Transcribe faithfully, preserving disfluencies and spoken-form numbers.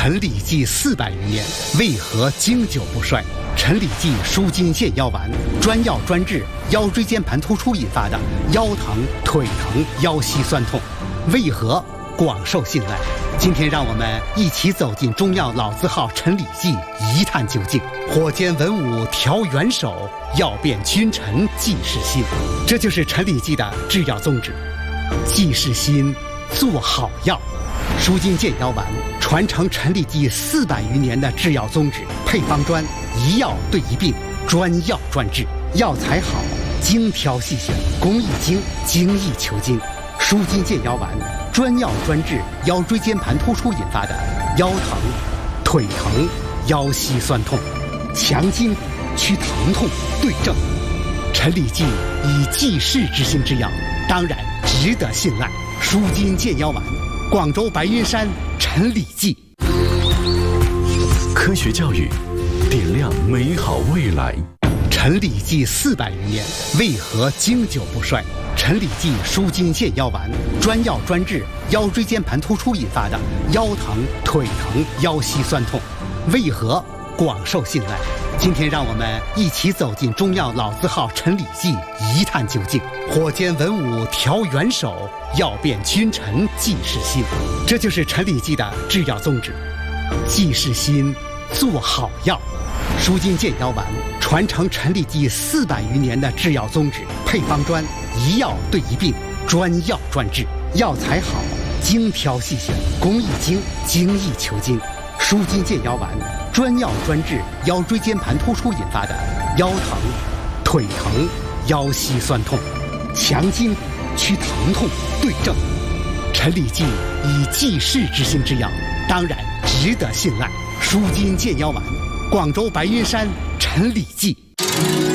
陈李济四百余年，为何经久不衰？陈李济舒筋健腰丸，专药专治腰椎间盘突出引发的腰疼、腿疼、腰膝酸痛，为何广受信赖？今天让我们一起走进中药老字号陈李济，一探究竟。火煎文武调元首，药变君臣济世心。这就是陈李济的制药宗旨，济世心，做好药。舒筋健腰丸传承陈李济四百余年的制药宗旨，配方专，一药对一病，专药专治，药材好，精挑细选，工艺精，精益求精。舒筋健腰丸专药专治腰椎间盘突出引发的腰疼、腿疼、腰膝酸痛，强筋骨，祛疼痛，对症。陈李济以济世之心制药，当然值得信赖。舒筋健腰丸，广州白云山陈李济。 科学教育，点亮美好未来。 陈李济四百余年，为何经久不衰？陈李济舒筋健腰丸，专药专治腰椎间盘突出引发的腰疼、腿疼、腰膝酸痛，为何广受信赖？今天让我们一起走进中药老字号陈李济，一探究竟。火煎文武调元首，药变君臣济世心。这就是陈李济的制药宗旨，济世心，做好药。舒筋健腰丸传承陈李济四百余年的制药宗旨，配方专，一药对一病，专药专治，药材好，精挑细选，工艺精，精益求精。舒筋健腰丸专药专治腰椎间盘突出引发的腰疼、腿疼、腰膝酸痛，强筋骨，祛疼痛，对症。陈李济以济世之心制药，当然值得信赖。舒筋健腰丸，广州白云山陈李济。